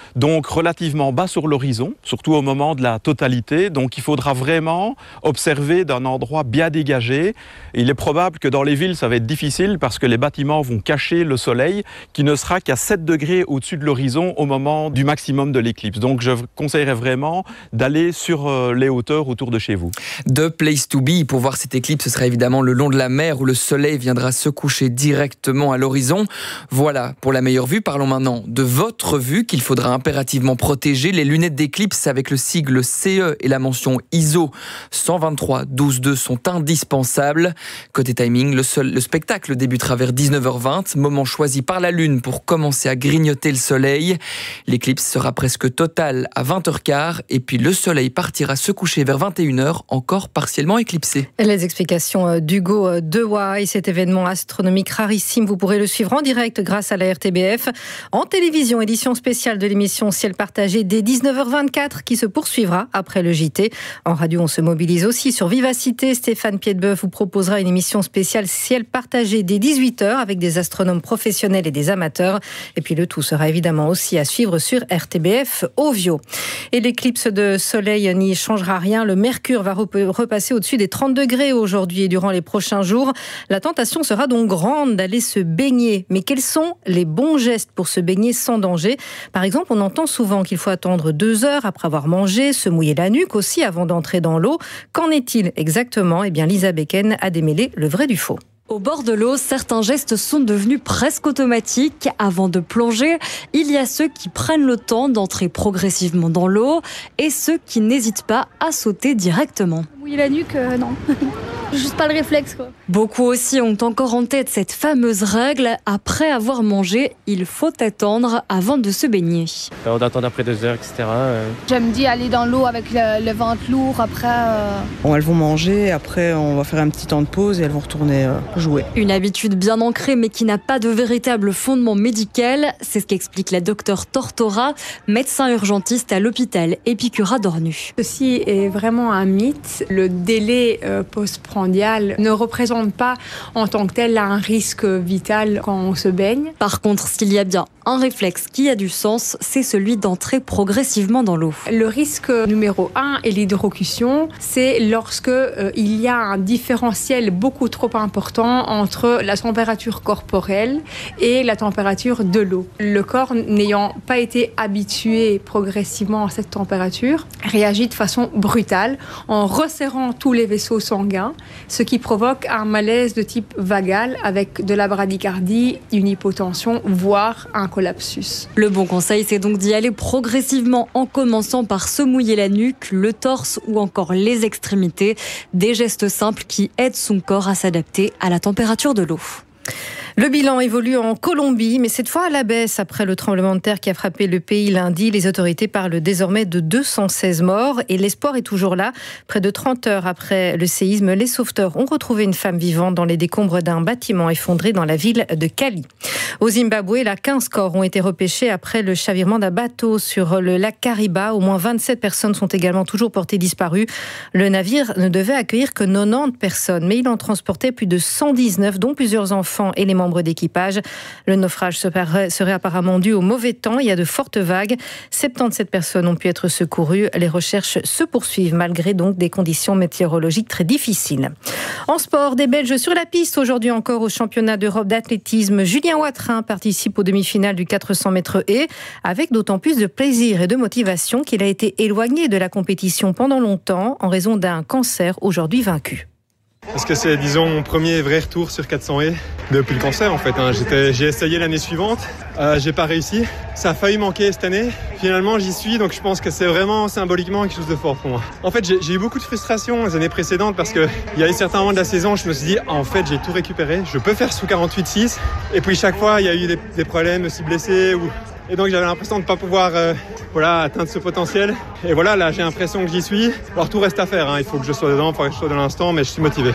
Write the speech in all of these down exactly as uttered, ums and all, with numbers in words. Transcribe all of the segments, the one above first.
donc relativement bas sur l'horizon, surtout au moment de la totalité. Donc il faudra vraiment observer d'un endroit bien dégagé. Il est probable que dans les villes, ça va être difficile parce que les bâtiments vont cacher le soleil qui ne sera qu'à sept degrés au-dessus de l'horizon au moment du maximum de l'éclipse. Donc je conseillerais vraiment d'aller sur les hauteurs autour de chez vous. The place to be pour voir cette éclipse, ce sera évidemment le long de la mer où le soleil viendra se coucher directement à l'horizon. Voilà pour la meilleure vue. Parlons maintenant de votre vue qu'il faudra impérativement protéger. Les lunettes d'éclipse avec le sigle C E et la mention I S O cent vingt-trois douze deux sont indispensables. Côté timing, le, seul, le spectacle débutera vers dix-neuf heures vingt, moment choisi par la Lune pour commencer à grignoter le soleil. L'éclipse sera presque totale à vingt heures quinze et puis le soleil partira se coucher vers vingt et une heures, encore partiellement éclipsé. Les explications d'Hugo Dewaille, cet événement astronomique rarissime, vous pourrez le suivre en direct grâce à la R T B F. En télévision, édition spéciale de l'émission Ciel partagé dès dix-neuf heures vingt-quatre qui se poursuivra après le J T. En radio, on se mobilise aussi sur Vivacité. Stéphane Piedboeuf vous proposera une émission spéciale Ciel partagé dès dix-huit heures avec des astronomes professionnels et des amateurs. Et puis le tout sera évidemment aussi à suivre sur R T B F Ovio. Et l'éclipse de soleil n'y changera rien. Le mercure va repasser au-dessus des trente degrés aujourd'hui et durant les prochains jours. La tentation sera donc grande d'aller se baigner. Mais quels sont les bons gestes pour se baigner sans danger ? Par exemple, on entend souvent qu'il faut attendre deux heures après avoir mangé, se mouiller la nuque aussi avant d'entrer dans l'eau. Qu'en est-il exactement ? Eh bien, Lisa Becken a démêlé le vrai du faux. Au bord de l'eau, certains gestes sont devenus presque automatiques. Avant de plonger, il y a ceux qui prennent le temps d'entrer progressivement dans l'eau et ceux qui n'hésitent pas à sauter directement. Mouiller la nuque, euh, non. Juste pas le réflexe, quoi. Beaucoup aussi ont encore en tête cette fameuse règle. Après avoir mangé, il faut attendre avant de se baigner. On attend après deux heures, et cetera. J'aime dire aller dans l'eau avec le, le ventre lourd. Après, euh... bon, elles vont manger. Après, on va faire un petit temps de pause et elles vont retourner euh, jouer. Une habitude bien ancrée, mais qui n'a pas de véritable fondement médical. C'est ce qu'explique la docteure Tortora, médecin urgentiste à l'hôpital Épicura d'Ornu. Ceci est vraiment un mythe. Le délai euh, postprandial ne représente pas en tant que tel un risque vital quand on se baigne. Par contre, s'il y a bien un réflexe qui a du sens, c'est celui d'entrer progressivement dans l'eau. Le risque numéro un est l'hydrocution. C'est lorsque euh, il y a un différentiel beaucoup trop important entre la température corporelle et la température de l'eau. Le corps, n'ayant pas été habitué progressivement à cette température, réagit de façon brutale en resserrant tous les vaisseaux sanguins, ce qui provoque un malaise de type vagal avec de la bradycardie, une hypotension, voire un collapsus. Le bon conseil, c'est donc d'y aller progressivement en commençant par se mouiller la nuque, le torse ou encore les extrémités. Des gestes simples qui aident son corps à s'adapter à la température de l'eau. Le bilan évolue en Colombie, mais cette fois à la baisse après le tremblement de terre qui a frappé le pays lundi. Les autorités parlent désormais de deux cent seize morts et l'espoir est toujours là. Près de trente heures après le séisme, les sauveteurs ont retrouvé une femme vivante dans les décombres d'un bâtiment effondré dans la ville de Cali. Au Zimbabwe, là, quinze corps ont été repêchés après le chavirement d'un bateau sur le lac Kariba. Au moins vingt-sept personnes sont également toujours portées disparues. Le navire ne devait accueillir que quatre-vingt-dix personnes, mais il en transportait plus de cent dix-neuf, dont plusieurs enfants et les membres d'équipage. Le naufrage serait apparemment dû au mauvais temps. Il y a de fortes vagues. soixante-dix-sept personnes ont pu être secourues. Les recherches se poursuivent malgré donc des conditions météorologiques très difficiles. En sport, des Belges sur la piste aujourd'hui encore au championnat d'Europe d'athlétisme. Julien Watrin participe aux demi-finales du quatre cents mètres haies avec d'autant plus de plaisir et de motivation qu'il a été éloigné de la compétition pendant longtemps en raison d'un cancer aujourd'hui vaincu. Parce que c'est, disons, mon premier vrai retour sur quatre cents haies depuis le cancer, en fait. Hein. J'étais, j'ai essayé l'année suivante, euh, j'ai pas réussi. Ça a failli manquer cette année. Finalement, j'y suis, donc je pense que c'est vraiment symboliquement quelque chose de fort pour moi. En fait, j'ai, j'ai eu beaucoup de frustration les années précédentes parce que il y a eu certains moments de la saison, je me suis dit, en fait, j'ai tout récupéré. Je peux faire sous quarante-huit six. Et puis chaque fois, il y a eu des, des problèmes, aussi blessé ou... Et donc j'avais l'impression de ne pas pouvoir euh, voilà, atteindre ce potentiel. Et voilà, là j'ai l'impression que j'y suis. Alors tout reste à faire, hein. Il faut que je sois dedans, il faut que je sois dans l'instant, mais je suis motivé.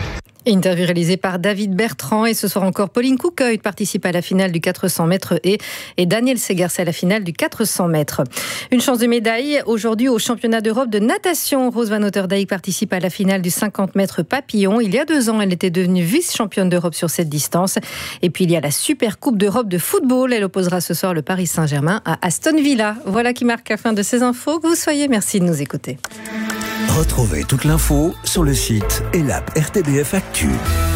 Interview réalisée par David Bertrand. Et ce soir encore, Pauline Coucœil participe à la finale du quatre cents mètres et, et Daniel Segers à la finale du quatre cents mètres. Une chance de médaille aujourd'hui au championnat d'Europe de natation. Rose Van Otterdijk participe à la finale du cinquante mètres papillon. Il y a deux ans, elle était devenue vice-championne d'Europe sur cette distance. Et puis il y a la Super Coupe d'Europe de football. Elle opposera ce soir le Paris Saint-Germain à Aston Villa. Voilà qui marque la fin de ces infos. Que vous soyez, merci de nous écouter. Retrouvez toute l'info sur le site et l'app R T B F Actu.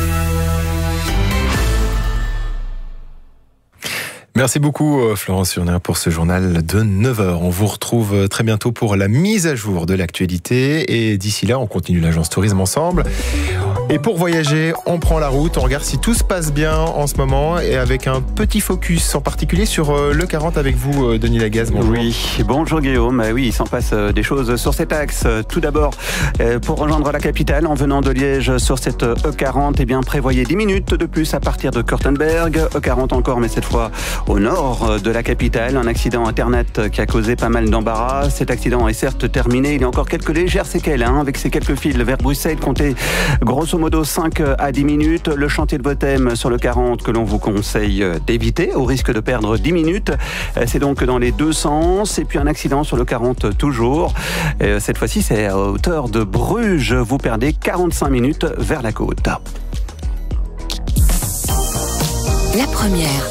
Merci beaucoup Florence Urner pour ce journal de neuf heures. On vous retrouve très bientôt pour la mise à jour de l'actualité et d'ici là on continue l'agence tourisme ensemble. Et pour voyager, on prend la route, on regarde si tout se passe bien en ce moment et avec un petit focus en particulier sur le quarante avec vous Denis Lagaze. Bonjour. Oui, bonjour Guillaume. Oui, il s'en passe des choses sur cet axe. Tout d'abord, pour rejoindre la capitale en venant de Liège sur cette E quarante, eh bien prévoyez dix minutes de plus à partir de Kurtenberg. E quarante encore, mais cette fois au nord de la capitale. Un accident Internet qui a causé pas mal d'embarras. Cet accident est certes terminé. Il y a encore quelques légères séquelles hein, avec ces quelques fils vers Bruxelles. Comptez grosso modo cinq à dix minutes. Le chantier de Bothème sur le quarante que l'on vous conseille d'éviter au risque de perdre dix minutes. C'est donc dans les deux sens. Et puis un accident sur le quarante toujours. Cette fois-ci, c'est à hauteur de Bruges. Vous perdez quarante-cinq minutes vers la côte. La première.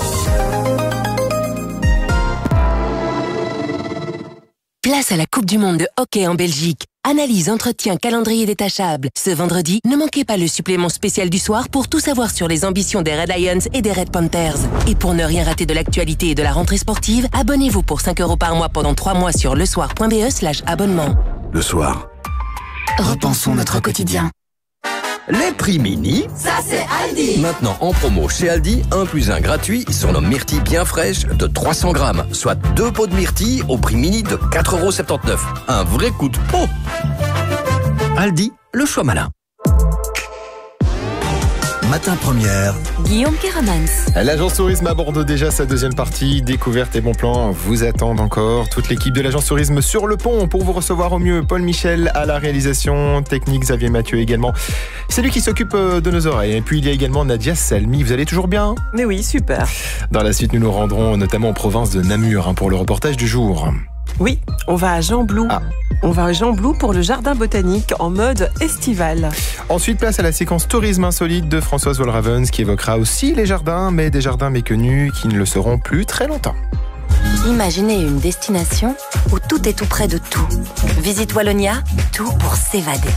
Place à la Coupe du Monde de hockey en Belgique. Analyse, entretien, calendrier détachable. Ce vendredi, ne manquez pas le supplément spécial du soir pour tout savoir sur les ambitions des Red Lions et des Red Panthers. Et pour ne rien rater de l'actualité et de la rentrée sportive, abonnez-vous pour cinq euros par mois pendant trois mois sur lesoir point b e slash abonnement. Le soir. Repensons notre quotidien. Les prix mini, ça c'est Aldi. Maintenant en promo chez Aldi, un plus un gratuit sur nos myrtilles bien fraîches de trois cents grammes, soit deux pots de myrtilles au prix mini de quatre euros soixante-dix-neuf. Un vrai coup de pot. Aldi, le choix malin. Matin première. Guillaume Keramans. L'agence tourisme aborde déjà sa deuxième partie. Découverte et bons plans vous attendent encore. Toute l'équipe de l'agence tourisme sur le pont pour vous recevoir au mieux. Paul Michel à la réalisation technique, Xavier Mathieu également. C'est lui qui s'occupe de nos oreilles. Et puis il y a également Nadia Salmi. Vous allez toujours bien ? Mais oui, super. Dans la suite, nous nous rendrons notamment en province de Namur pour le reportage du jour. Oui, on va à Gembloux. Ah. On va à Gembloux pour le jardin botanique en mode estival. Ensuite, place à la séquence tourisme insolite de Françoise Wolravens qui évoquera aussi les jardins, mais des jardins méconnus qui ne le seront plus très longtemps. Imaginez une destination où tout est tout près de tout. Visite Wallonia, tout pour s'évader.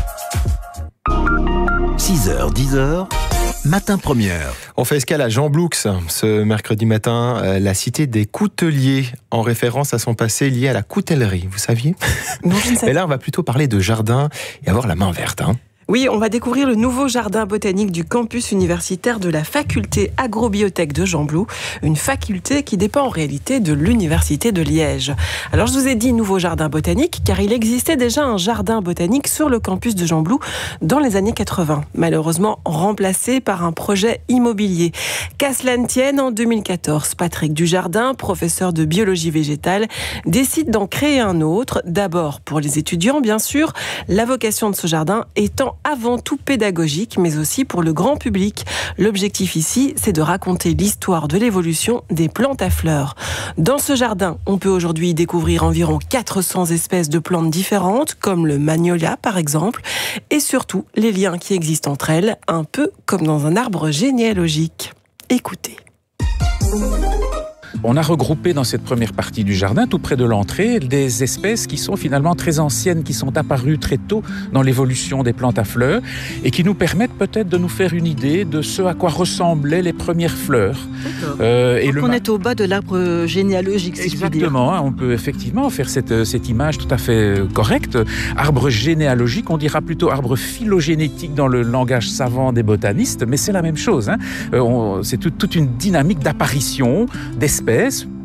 six heures, dix heures. Matin première. On fait escale à Gembloux ce mercredi matin, euh, la cité des couteliers, en référence à son passé lié à la coutellerie, vous saviez ? Non, je ne sais pas. Et là, on va plutôt parler de jardin et avoir la main verte. Hein. Oui, on va découvrir le nouveau jardin botanique du campus universitaire de la faculté agrobiotech de Gembloux, une faculté qui dépend en réalité de l'université de Liège. Alors je vous ai dit nouveau jardin botanique car il existait déjà un jardin botanique sur le campus de Gembloux dans les années quatre-vingts, malheureusement remplacé par un projet immobilier. Qu'à cela ne tienne, en deux mille quatorze, Patrick Dujardin, professeur de biologie végétale, décide d'en créer un autre, d'abord pour les étudiants bien sûr, la vocation de ce jardin étant avant tout pédagogique, mais aussi pour le grand public. L'objectif ici, c'est de raconter l'histoire de l'évolution des plantes à fleurs. Dans ce jardin, on peut aujourd'hui découvrir environ quatre cents espèces de plantes différentes, comme le magnolia par exemple, et surtout les liens qui existent entre elles, un peu comme dans un arbre généalogique. Écoutez. On a regroupé dans cette première partie du jardin, tout près de l'entrée, des espèces qui sont finalement très anciennes, qui sont apparues très tôt dans l'évolution des plantes à fleurs et qui nous permettent peut-être de nous faire une idée de ce à quoi ressemblaient les premières fleurs. Euh, et le... On est au bas de l'arbre généalogique, si Exactement, je puis dire. Hein, on peut effectivement faire cette, cette image tout à fait correcte. Arbre généalogique, on dira plutôt arbre phylogénétique dans le langage savant des botanistes, mais c'est la même chose. Hein. Euh, on, c'est tout, toute une dynamique d'apparition d'espèces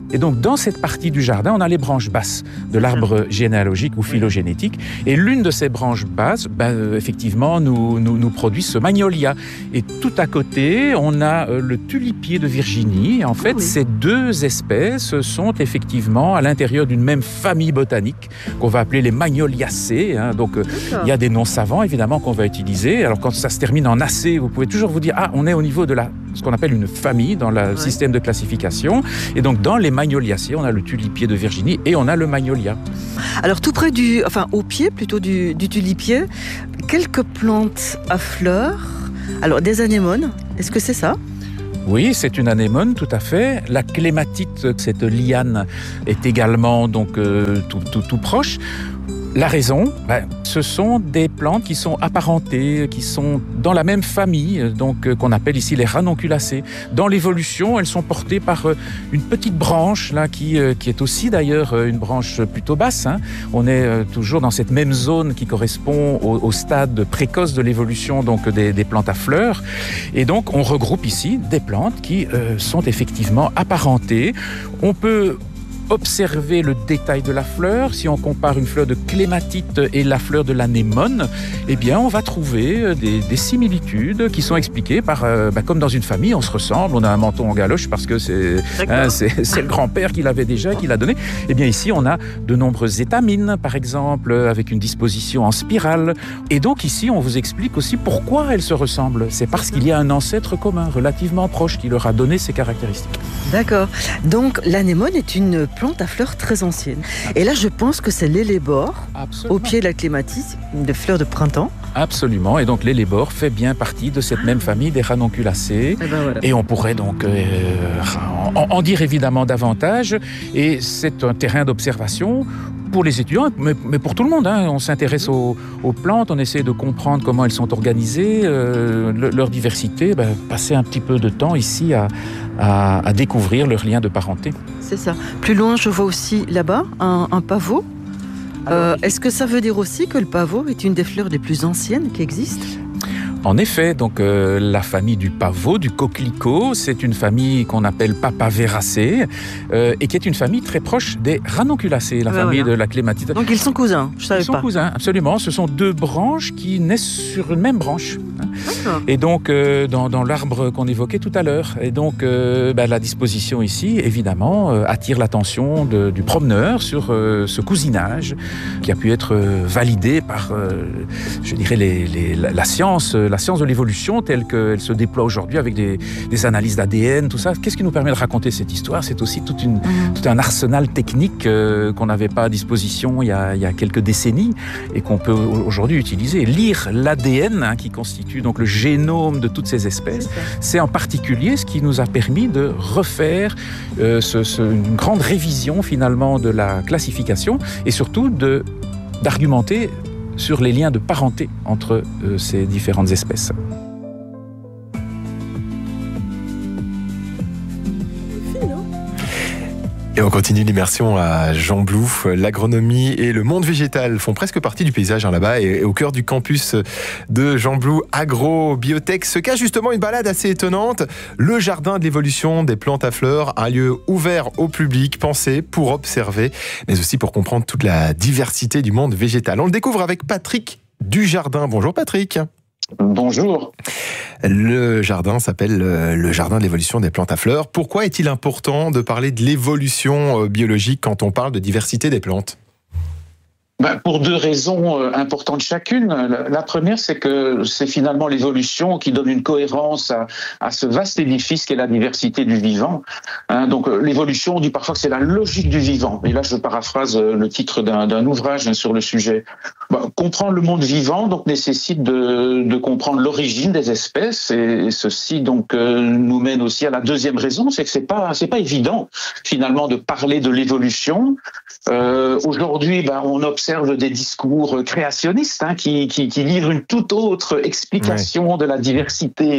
Et donc, dans cette partie du jardin, on a les branches basses de l'arbre généalogique ou phylogénétique. Et l'une de ces branches basses, ben, euh, effectivement, nous, nous, nous produit ce magnolia. Et tout à côté, on a euh, le tulipier de Virginie. Et en fait, ah oui. ces deux espèces sont effectivement à l'intérieur d'une même famille botanique qu'on va appeler les magnoliacées. Hein. Donc, euh, il y a des noms savants, évidemment, qu'on va utiliser. Alors, quand ça se termine en acé, vous pouvez toujours vous dire, ah, on est au niveau de la, ce qu'on appelle une famille dans le ouais. système de classification. Et donc, dans les magnoliacées, on a le tulipier de Virginie et on a le magnolia. Alors tout près du, enfin au pied plutôt du, du tulipier, quelques plantes à fleurs. Alors des anémones, est-ce que c'est ça ? Oui, c'est une anémone, tout à fait. La clématite, cette liane, est également donc euh, tout, tout, tout proche. La raison, ben, ce sont des plantes qui sont apparentées, qui sont dans la même famille, donc euh, qu'on appelle ici les ranunculacées. Dans l'évolution, elles sont portées par euh, une petite branche là, qui, euh, qui est aussi d'ailleurs euh, une branche plutôt basse. Hein. On est euh, toujours dans cette même zone qui correspond au, au stade précoce de l'évolution donc des, des plantes à fleurs. Et donc, on regroupe ici des plantes qui euh, sont effectivement apparentées. On peut observer le détail de la fleur. Si on compare une fleur de clématite et la fleur de l'anémone, eh bien, on va trouver des, des similitudes qui sont expliquées par, euh, bah, comme dans une famille, on se ressemble, on a un menton en galoche parce que c'est, hein, c'est, c'est le grand-père qui l'avait déjà, qui l'a donné. Eh bien, ici, on a de nombreuses étamines, par exemple, avec une disposition en spirale. Et donc, ici, on vous explique aussi pourquoi elles se ressemblent. C'est parce qu'il y a un ancêtre commun, relativement proche, qui leur a donné ces caractéristiques. D'accord. Donc, l'anémone est une plante à fleurs très ancienne. Et là, je pense que c'est l'élébore, au pied de la clématite, de fleurs de printemps. Absolument. Et donc, l'élébore fait bien partie de cette même famille des ranunculacées. Et, ben voilà. Et on pourrait donc euh, en, en dire évidemment davantage. Et c'est un terrain d'observation pour les étudiants, mais, mais pour tout le monde. Hein. On s'intéresse aux, aux plantes, on essaie de comprendre comment elles sont organisées, euh, le, leur diversité. Ben, passer un petit peu de temps ici à, à, à découvrir leur lien de parenté. C'est ça. Plus loin, je vois aussi là-bas un, un pavot. Euh, est-ce que ça veut dire aussi que le pavot est une des fleurs les plus anciennes qui existent ? En effet, donc euh, la famille du pavot, du coquelicot, c'est une famille qu'on appelle Papaveracées euh, et qui est une famille très proche des ranunculacées, la ah famille voilà. de la clématite. Donc ils sont cousins, je savais ils pas. Ils sont cousins, absolument. Ce sont deux branches qui naissent sur une même branche. D'accord. Et donc euh, dans, dans l'arbre qu'on évoquait tout à l'heure. Et donc euh, bah, la disposition ici, évidemment, euh, attire l'attention de, du promeneur sur euh, ce cousinage qui a pu être euh, validé par, euh, je dirais, les, les, la, la science. La science de l'évolution telle qu'elle se déploie aujourd'hui avec des, des analyses d'A D N, tout ça. Qu'est-ce qui nous permet de raconter cette histoire ? C'est aussi toute une, mmh. tout un arsenal technique euh, qu'on n'avait pas à disposition il y, a, il y a quelques décennies et qu'on peut aujourd'hui utiliser. Lire l'A D N hein, qui constitue donc le génome de toutes ces espèces, c'est, c'est en particulier ce qui nous a permis de refaire euh, ce, ce, une grande révision finalement de la classification et surtout de, d'argumenter sur les liens de parenté entre euh, ces différentes espèces. Et on continue l'immersion à Gembloux. L'agronomie et le monde végétal font presque partie du paysage hein, là-bas. Et au cœur du campus de Gembloux Agrobiotech se cache justement une balade assez étonnante. Le jardin de l'évolution des plantes à fleurs, un lieu ouvert au public, pensé pour observer, mais aussi pour comprendre toute la diversité du monde végétal. On le découvre avec Patrick Dujardin. Bonjour Patrick. Bonjour. Le jardin s'appelle le jardin de l'évolution des plantes à fleurs. Pourquoi est-il important de parler de l'évolution biologique quand on parle de diversité des plantes ? Ben, pour deux raisons euh, importantes chacune. La, la première, c'est que c'est finalement l'évolution qui donne une cohérence à, à ce vaste édifice qu'est la diversité du vivant. Hein, donc euh, l'évolution, on dit parfois que c'est la logique du vivant. Et là, je paraphrase euh, le titre d'un, d'un ouvrage hein, sur le sujet. Ben, comprendre le monde vivant donc nécessite de, de comprendre l'origine des espèces. Et, et ceci donc euh, nous mène aussi à la deuxième raison, c'est que c'est pas c'est pas évident finalement de parler de l'évolution. Euh, aujourd'hui, ben, on observe des discours créationnistes hein, qui, qui, qui livrent une toute autre explication ouais. de la diversité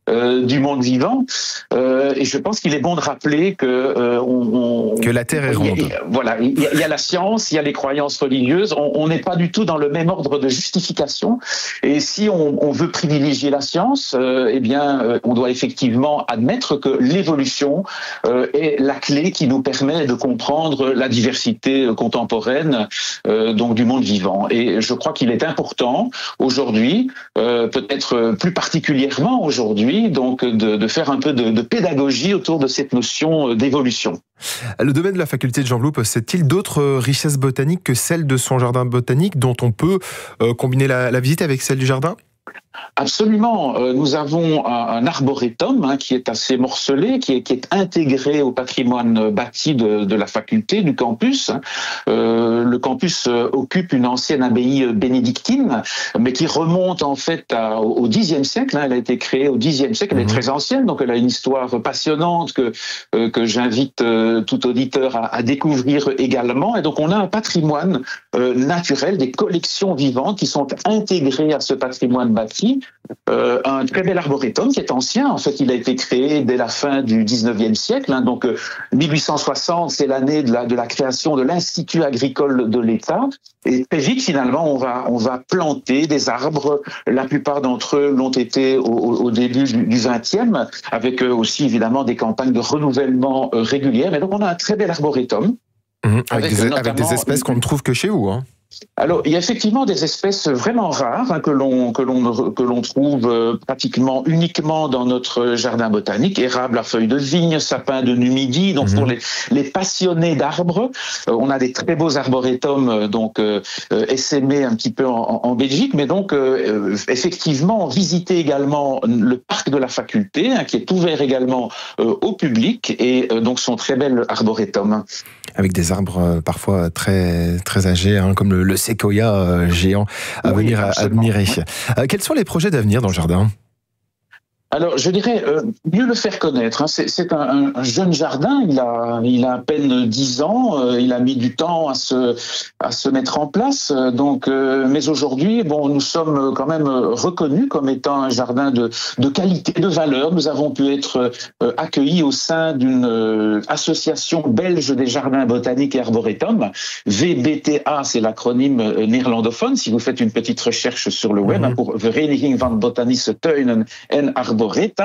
euh, du monde vivant. Euh, et je pense qu'il est bon de rappeler que euh, on, on, que la Terre est ronde. Il y a, voilà, il y, a, il y a la science, il y a les croyances religieuses. On n'est pas du tout dans le même ordre de justification. Et si on, on veut privilégier la science, euh, eh bien, euh, on doit effectivement admettre que l'évolution euh, est la clé qui nous permet de comprendre la diversité contemporaine euh, donc du monde vivant. Et je crois qu'il est important aujourd'hui, euh, peut-être plus particulièrement aujourd'hui, donc de, de faire un peu de, de pédagogie autour de cette notion d'évolution. Le domaine de la faculté de Gembloux possède-t-il d'autres richesses botaniques que celles de son jardin botanique dont on peut euh, combiner la, la visite avec celle du jardin ? Absolument. Nous avons un arboretum hein, qui est assez morcelé, qui est, qui est intégré au patrimoine bâti de, de la faculté, du campus. Euh, le campus occupe une ancienne abbaye bénédictine, mais qui remonte en fait à, au Xe siècle. Hein. Elle a été créée au Xe siècle, elle est très ancienne, donc elle a une histoire passionnante que, euh, que j'invite euh, tout auditeur à, à découvrir également. Et donc on a un patrimoine euh, naturel, des collections vivantes qui sont intégrées à ce patrimoine bâti. Euh, un très bel arboretum qui est ancien. En fait, il a été créé dès la fin du dix-neuvième siècle. Hein, donc, euh, mille huit cent soixante, c'est l'année de la, de la création de l'Institut agricole de l'État. Et très vite, finalement, on va, on va planter des arbres. La plupart d'entre eux l'ont été au, au début du vingtième, avec euh, aussi, évidemment, des campagnes de renouvellement euh, régulières. Et donc, on a un très bel arboretum. Mmh, avec, avec, des, avec des espèces qu'on ne trouve que chez vous, hein. Alors, il y a effectivement des espèces vraiment rares hein, que l'on que l'on que l'on trouve euh, pratiquement uniquement dans notre jardin botanique. Érable à feuilles de vigne, sapin de Numidie. Donc, mmh. pour les les passionnés d'arbres, euh, on a des très beaux arboretums euh, donc euh, essaimés un petit peu en, en Belgique. Mais donc, euh, effectivement, visiter également le parc de la faculté, hein, qui est ouvert également euh, au public, et euh, donc son très bel arboretum. Avec des arbres euh, parfois très très âgés, hein, comme le, le séquoia euh, géant à oui, venir absolument. admirer. Euh, quels sont les projets d'avenir dans le jardin ? Alors, je dirais euh, mieux le faire connaître. Hein. C'est, c'est un, un jeune jardin. Il a, il a à peine dix ans. Euh, il a mis du temps à se, à se mettre en place. Euh, donc, euh, mais aujourd'hui, bon, nous sommes quand même reconnus comme étant un jardin de, de qualité, de valeur. Nous avons pu être euh, accueillis au sein d'une euh, association belge des jardins botaniques et arboretums. V B T A, c'est l'acronyme euh, néerlandophone. Si vous faites une petite recherche sur le web, mm-hmm. hein, pour Vereniging van Botanische Tuinen en Arboretums.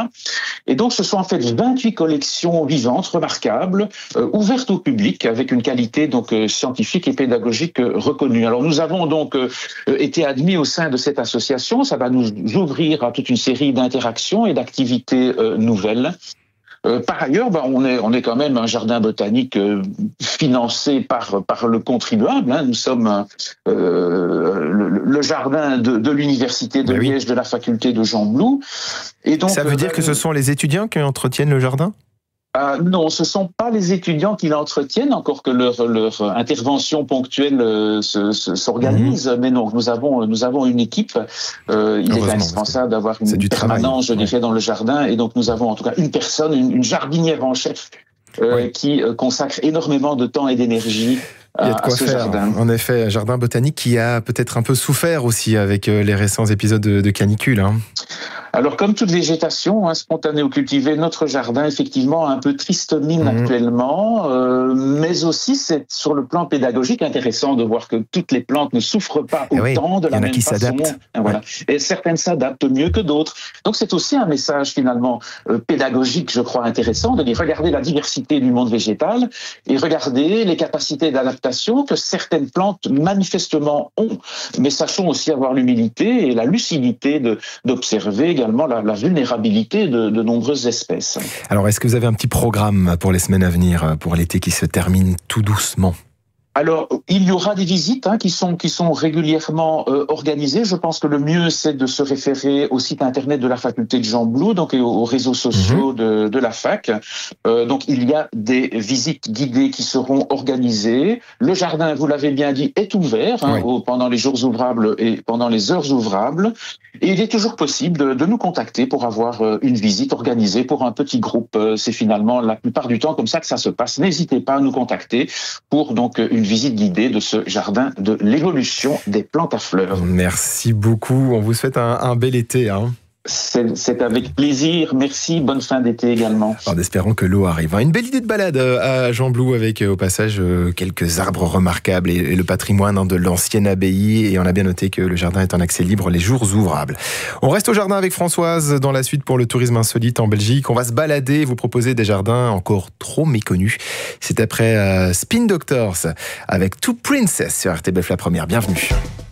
Et donc, ce sont en fait vingt-huit collections vivantes, remarquables, euh, ouvertes au public, avec une qualité donc euh, scientifique et pédagogique euh, reconnue. Alors, nous avons donc euh, été admis au sein de cette association. Ça va nous ouvrir à toute une série d'interactions et d'activités euh, nouvelles. Euh, par ailleurs, bah, on est on est quand même un jardin botanique euh, financé par par le contribuable. Hein. Nous sommes euh, le, le jardin de, de l'université de bah Liège, oui. de la faculté de Gembloux. Et donc, ça veut dire euh, que ce sont les étudiants qui entretiennent le jardin ? Euh, non, ce ne sont pas les étudiants qui l'entretiennent, encore que leur, leur intervention ponctuelle euh, se, se, s'organise. Mmh. Mais non, nous avons, nous avons une équipe. Euh, il est indispensable d'avoir une permanence, je dirais, ouais. dans le jardin. Et donc, nous avons en tout cas une personne, une, une jardinière en chef euh, oui. qui euh, consacre énormément de temps et d'énergie. Il y a de quoi faire, jardin. En effet, un jardin botanique qui a peut-être un peu souffert aussi avec les récents épisodes de, de canicule. Hein. Alors, comme toute végétation, hein, spontanée ou cultivée, notre jardin, effectivement, a un peu triste mine mmh. actuellement, euh, mais aussi, c'est sur le plan pédagogique intéressant de voir que toutes les plantes ne souffrent pas autant oui, de la même qui façon. S'adaptent. Voilà. Ouais. Et certaines s'adaptent mieux que d'autres. Donc, c'est aussi un message, finalement, euh, pédagogique, je crois, intéressant, de dire, regardez la diversité du monde végétal et regardez les capacités d'adaptation que certaines plantes, manifestement, ont. Mais sachons aussi avoir l'humilité et la lucidité de, d'observer également La, la vulnérabilité de, de nombreuses espèces. Alors, est-ce que vous avez un petit programme pour les semaines à venir, pour l'été qui se termine tout doucement ? Alors, il y aura des visites hein, qui sont qui sont régulièrement euh, organisées. Je pense que le mieux, c'est de se référer au site internet de la faculté de Gembloux, donc et aux, aux réseaux sociaux mmh. de, de la fac. Euh, donc, il y a des visites guidées qui seront organisées. Le jardin, vous l'avez bien dit, est ouvert hein, oui. au, pendant les jours ouvrables et pendant les heures ouvrables. Et il est toujours possible de, de nous contacter pour avoir euh, une visite organisée pour un petit groupe. Euh, c'est finalement la plupart du temps comme ça que ça se passe. N'hésitez pas à nous contacter pour donc une visite guidée de ce jardin de l'évolution des plantes à fleurs. Merci beaucoup. On vous souhaite un, un bel été. Hein. C'est, c'est avec plaisir. Merci. Bonne fin d'été également. En espérant que l'eau arrive. Une belle idée de balade à Gembloux avec au passage quelques arbres remarquables et le patrimoine de l'ancienne abbaye. Et on a bien noté que le jardin est en accès libre les jours ouvrables. On reste au jardin avec Françoise dans la suite pour le tourisme insolite en Belgique. On va se balader, vous proposer des jardins encore trop méconnus. C'est après Spin Doctors avec Two Princess sur R T B F La Première. Bienvenue.